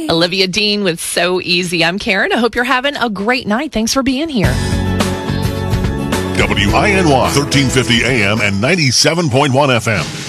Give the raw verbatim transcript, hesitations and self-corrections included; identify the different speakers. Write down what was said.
Speaker 1: Olivia Dean with So Easy. I'm Karen. I hope you're having a great night. Thanks for being here.
Speaker 2: W I N Y, thirteen fifty A M and ninety-seven point one F M.